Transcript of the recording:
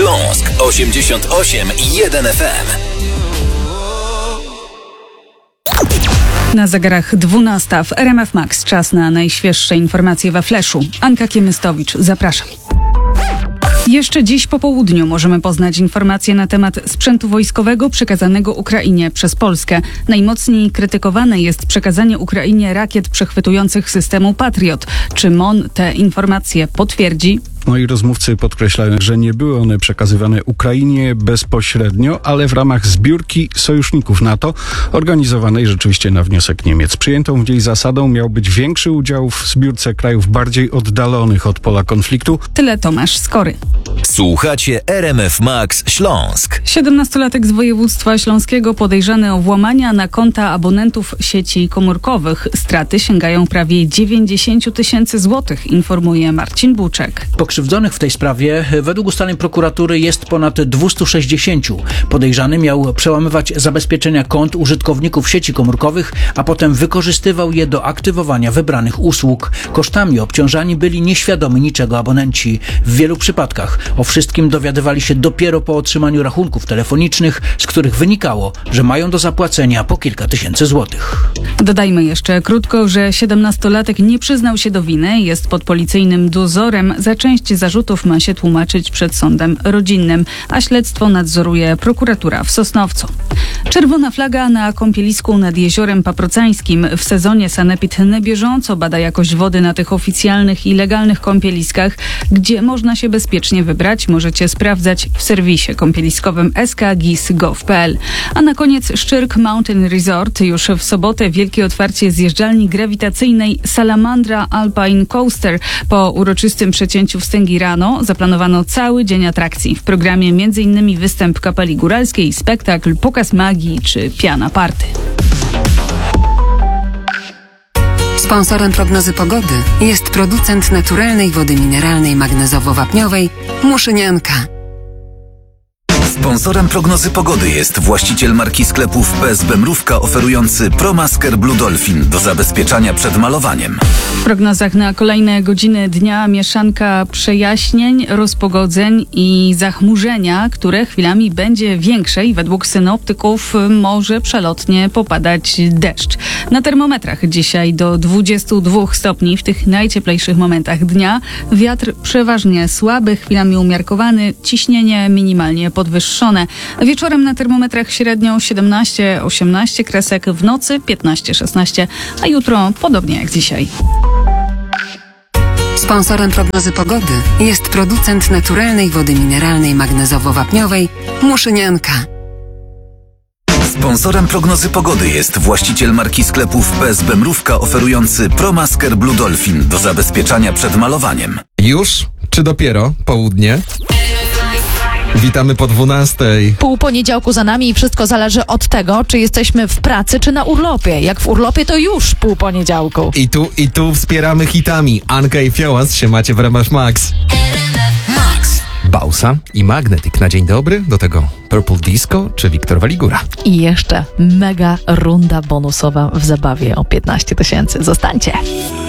Śląsk 88,1 FM. Na zegarach 12 w RMF Max. Czas na najświeższe informacje we Fleszu. Anka Kiemystowicz, zapraszam. Jeszcze dziś po południu możemy poznać informacje na temat sprzętu wojskowego przekazanego Ukrainie przez Polskę. Najmocniej krytykowane jest przekazanie Ukrainie rakiet przechwytujących systemu Patriot. Czy MON te informacje potwierdzi? Moi rozmówcy podkreślają, że nie były one przekazywane Ukrainie bezpośrednio, ale w ramach zbiórki sojuszników NATO, organizowanej rzeczywiście na wniosek Niemiec. Przyjętą w niej zasadą miał być większy udział w zbiórce krajów bardziej oddalonych od pola konfliktu. Tyle Tomasz Skory. Słuchacie RMF Max Śląsk. 17-latek z województwa śląskiego podejrzany o włamania na konta abonentów sieci komórkowych. Straty sięgają prawie 90 000 złotych, informuje Marcin Buczek. Pokrzywdzonych w tej sprawie według ustaleń prokuratury jest ponad 260. Podejrzany miał przełamywać zabezpieczenia kont użytkowników sieci komórkowych, a potem wykorzystywał je do aktywowania wybranych usług. Kosztami obciążani byli nieświadomi niczego abonenci. W wielu przypadkach o wszystkim dowiadywali się dopiero po otrzymaniu rachunków telefonicznych, z których wynikało, że mają do zapłacenia po kilka tysięcy złotych. Dodajmy jeszcze krótko, że 17-latek nie przyznał się do winy, jest pod policyjnym dozorem. Za część zarzutów ma się tłumaczyć przed sądem rodzinnym, a śledztwo nadzoruje prokuratura w Sosnowcu. Czerwona flaga na kąpielisku nad Jeziorem Paprocańskim. W sezonie Sanepid na bieżąco bada jakość wody na tych oficjalnych i legalnych kąpieliskach. Gdzie można się bezpiecznie wybrać, możecie sprawdzać w serwisie kąpieliskowym skgis.gov.pl. A na koniec Szczyrk Mountain Resort. Już w sobotę wielkie otwarcie zjeżdżalni grawitacyjnej Salamandra Alpine Coaster. Po uroczystym przecięciu wstęgi rano zaplanowano cały dzień atrakcji. W programie m.in. występ kapeli góralskiej, spektakl, pokaz magii czy piana party. Sponsorem prognozy pogody jest producent naturalnej wody mineralnej magnezowo-wapniowej Muszynianka. Sponsorem prognozy pogody jest właściciel marki sklepów PSB Mrówka oferujący ProMasker Blue Dolphin do zabezpieczania przed malowaniem. W prognozach na kolejne godziny dnia mieszanka przejaśnień, rozpogodzeń i zachmurzenia, które chwilami będzie większe i według synoptyków może przelotnie popadać deszcz. Na termometrach dzisiaj do 22 stopni w tych najcieplejszych momentach dnia. Wiatr przeważnie słaby, chwilami umiarkowany, ciśnienie minimalnie podwyższone. Wieczorem na termometrach średnio 17-18 kresek, w nocy 15-16, a jutro podobnie jak dzisiaj. Sponsorem prognozy pogody jest producent naturalnej wody mineralnej magnezowo-wapniowej Muszynianka. Sponsorem prognozy pogody jest właściciel marki sklepów PSB Mrówka oferujący ProMasker Blue Dolphin do zabezpieczania przed malowaniem. Już? Czy dopiero południe? Witamy po 12. Pół poniedziałku za nami i wszystko zależy od tego, czy jesteśmy w pracy, czy na urlopie. Jak w urlopie, to już pół poniedziałku. I tu wspieramy hitami. Anka i Fiołas się macie w RMF Max. Bausa i Magnetyk na dzień dobry, do tego Purple Disco czy Wiktor Waligura. I jeszcze mega runda bonusowa w zabawie o 15 000. Zostańcie.